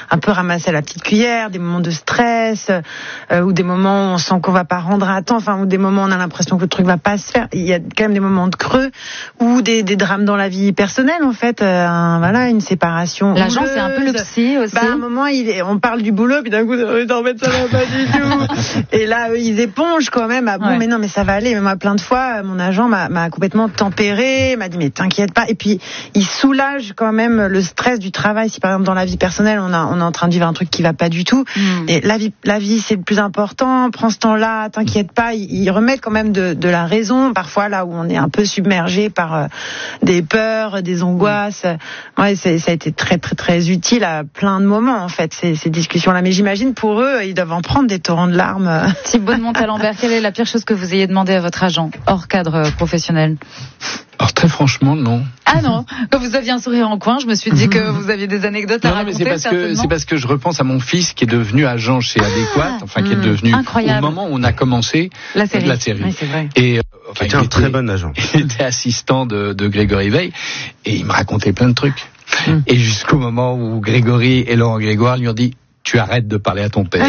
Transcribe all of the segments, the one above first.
un peu ramasser à la petite cuillère, des moments de stress, ou des moments où on sent qu'on va pas rendre à temps, enfin, ou des moments où on a l'impression que le truc va pas se faire. Il y a quand même des moments de creux, ou des drames dans la vie personnelle, en fait, une séparation. L'agent, c'est un peu le psy aussi. À un moment, on parle du boulot, puis d'un coup, en fait, ça va pas du tout. Et là, eux, ils épongent quand même. Mais non, mais ça va aller. Mais moi, plein de fois, mon agent m'a complètement tempéré, m'a dit, mais t'inquiète pas. Et puis, il soulage quand même le stress du travail. Si par exemple, dans la vie personnelle, on est en train de vivre un truc qui va pas du tout. Et la vie, c'est le plus important. Prends ce temps-là, t'inquiète pas. Ils remettent quand même de la raison. Parfois, là où on est un peu submergé par des peurs, des angoisses. Ouais, ça a été très, très, très utile à plein de moments, en fait, ces discussions-là. Mais j'imagine, pour eux, ils doivent en prendre des torrents de larmes. Thibaut de Montalembert, quelle est la pire chose que vous ayez demandé à votre agent, hors cadre professionnel? Alors très franchement, non. Ah non, quand vous aviez un sourire en coin, je me suis dit que vous aviez des anecdotes à raconter. Non, mais c'est parce que je repense à mon fils qui est devenu agent chez Adéquate, qui est devenu incroyable. Au moment où on a commencé la série. Oui, c'est vrai. Et c'était un très bon agent. Il était assistant de Grégory Veil et il me racontait plein de trucs. Et jusqu'au moment où Grégory et Laurent Grégoire lui ont dit: tu arrêtes de parler à ton père.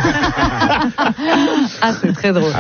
Ah, c'est très drôle.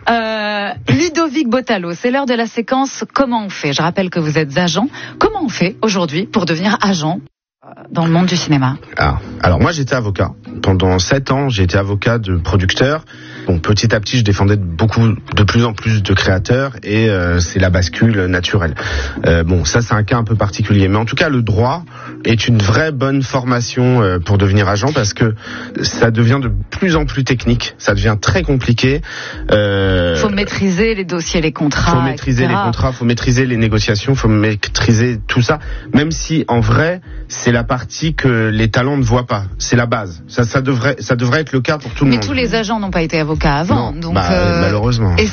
Ludovic Bottalo, c'est l'heure de la séquence Comment on fait. Je rappelle que vous êtes agent. Comment on fait aujourd'hui pour devenir agent dans le monde du cinéma? Alors moi, j'étais avocat. Pendant 7 ans, j'ai été avocat de producteur. Bon, petit à petit, je défendais de plus en plus de créateurs et c'est la bascule naturelle. Ça, c'est un cas un peu particulier. Mais en tout cas, le droit est une vraie bonne formation pour devenir agent parce que ça devient de plus en plus technique. Ça devient très compliqué. Faut maîtriser les dossiers, les contrats. Faut maîtriser les contrats, faut maîtriser les négociations, faut maîtriser tout ça. Même si, en vrai, c'est la partie que les talents ne voient pas. C'est la base. Ça devrait être le cas pour tout le monde. Mais tous les agents n'ont pas été avocats avant. Non, donc, malheureusement. Est-ce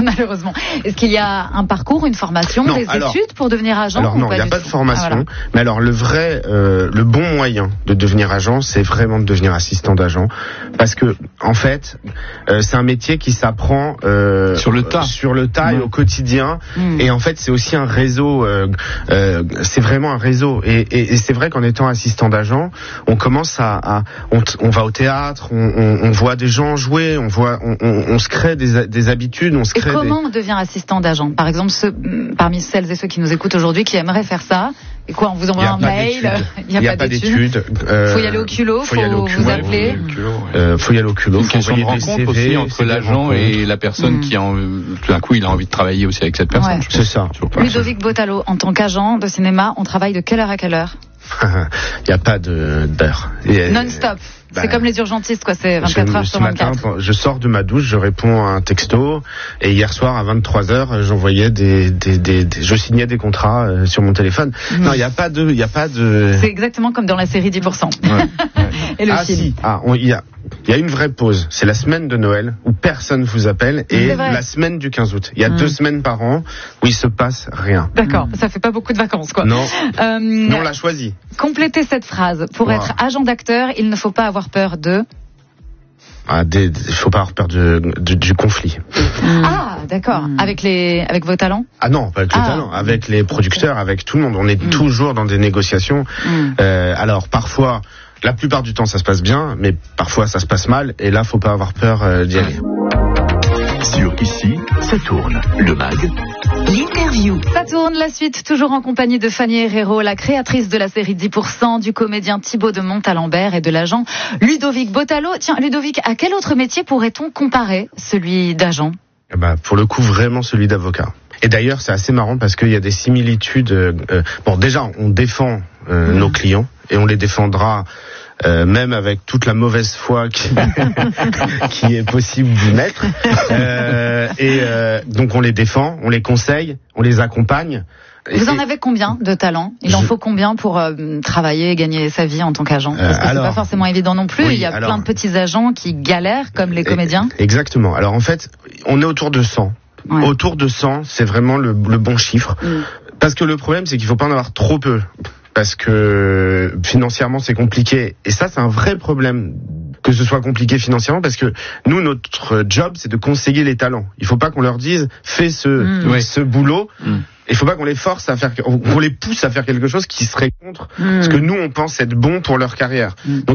qu'il y a un parcours, une formation, études pour devenir agent? Alors non, il n'y a pas de formation. Voilà. Mais alors le bon moyen de devenir agent, c'est vraiment de devenir assistant d'agent, parce que en fait, c'est un métier qui s'apprend sur le tas et au quotidien. Et en fait, c'est aussi un réseau. C'est vraiment un réseau. Et c'est vrai qu'en étant assistant d'agent, on commence on va au théâtre, on voit des gens jouer, on se crée des habitudes, on se crée. Et comment on devient assistant d'agent? Par exemple, parmi celles et ceux qui nous écoutent aujourd'hui qui aimeraient faire ça, et quoi, on vous envoie un mail? Il n'y a pas d'études. Faut y aller au culot, faut vous appeler. Faut y aller au culot. Une question de rencontre aussi entre l'agent et la personne qui tout d'un coup il a envie de travailler aussi avec cette personne. Ouais. C'est ça. Ludovic Bottalo, en tant qu'agent de cinéma, on travaille de quelle heure à quelle heure? Il n'y a pas d'heure. Non-stop. C'est comme les urgentistes, quoi. C'est 24 heures sur 24. Matin, je sors de ma douche, je réponds à un texto, et hier soir à 23h, j'envoyais je signais des contrats sur mon téléphone. Non, il n'y a pas de. C'est exactement comme dans la série 10%. Ouais. Et le film. Il y a une vraie pause. C'est la semaine de Noël où personne vous appelle et la semaine du 15 août. Il y a 2 semaines par an où il se passe rien. D'accord. Ça fait pas beaucoup de vacances, quoi. Non. On l'a choisi. Complétez cette phrase. Pour être agent d'acteur, il ne faut pas avoir peur de. Il faut pas avoir peur du conflit. Ah, d'accord. Avec vos talents? Ah non, pas avec les talents, avec les producteurs, avec tout le monde. On est toujours dans des négociations. Alors parfois, la plupart du temps, ça se passe bien, mais parfois ça se passe mal. Et là, faut pas avoir peur d'y aller. Sur Ici, ça tourne. Le mag. L'interview. Ça tourne, la suite, toujours en compagnie de Fanny Herrero, la créatrice de la série 10%, du comédien Thibaut de Montalembert et de l'agent Ludovic Bottalo. Tiens, Ludovic, à quel autre métier pourrait-on comparer celui d'agent? Pour le coup, vraiment celui d'avocat. Et d'ailleurs, c'est assez marrant parce qu'il y a des similitudes. Déjà, on défend nos clients et on les défendra même avec toute la mauvaise foi qui est possible d'y mettre. Donc on les défend, on les conseille, on les accompagne. Vous en avez combien de talents? Il en faut combien pour travailler et gagner sa vie en tant qu'agent? Parce que c'est pas forcément évident non plus. Il y a plein de petits agents qui galèrent, comme les comédiens. Exactement. Alors en fait, on est autour de 100. Ouais. Autour de 100, c'est vraiment le bon chiffre. Parce que le problème, c'est qu'il faut pas en avoir trop peu. Parce que financièrement, c'est compliqué. Et ça, c'est un vrai problème que ce soit compliqué financièrement, parce que nous, notre job, c'est de conseiller les talents. Il faut pas qu'on leur dise « fais ce boulot ». Il faut pas qu'on les force à faire, qu'on les pousse à faire quelque chose qui serait contre ce que nous, on pense être bon pour leur carrière. Donc,